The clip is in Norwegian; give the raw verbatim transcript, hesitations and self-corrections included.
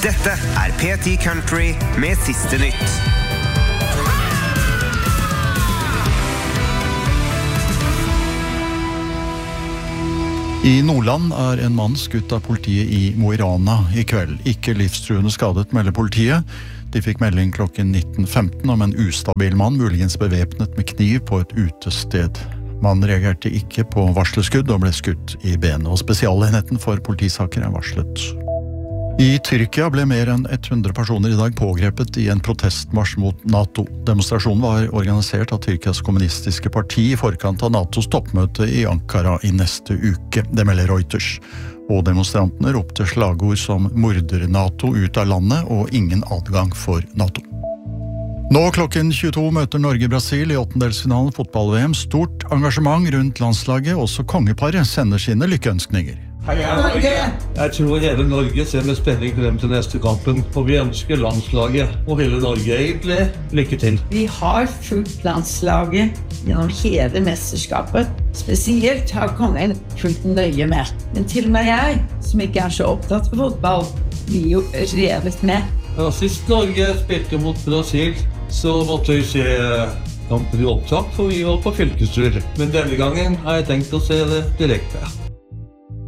Dette er P ti Country med siste nytt. I Nordland er en mann skutt av politiet i Mo i Rana i kveld. Ikke livstruende skadet, melder politiet. De fikk melding klokken nitten femten om en ustabil mann, muligens bevæpnet med kniv på et utested. Mannen reagerte ikke på varselskudd og ble skutt i benet, og spesialenheten for politisaker er varslet. I Tyrkia ble mer enn hundre personer i dag pågrepet i en protestmarsj mot NATO. Demonstrasjonen var organisert av Tyrkias kommunistiske parti i forkant av NATOs toppmøte i Ankara i neste uke. Det melder Reuters. Og demonstrantene ropte slagord som «Morder NATO ut av landet» og «Ingen adgang for NATO». Nå klokken tjueto møter Norge-Brasil i åttendelsfinalen fotball-V M. Stort engasjement rundt landslaget, også kongeparet sender sine lykkeønskninger. Hei, Norge! Jeg tror hele Norge ser med spenning frem til neste kampen, og vi ønsker landslaget og hele Norge egentlig lykke til. Vi har fulgt landslaget gjennom hele mesterskapet. Spesielt har kongen fulgt nøye med. Men til og med jeg, som ikke er så opptatt av fotball, blir jo revet med. Ja, sist Norge spilte mot Brasil, så måtte vi se kampen i opptak, for vi var på fylkestur. Men denne gangen har jeg tenkt å se det direkte.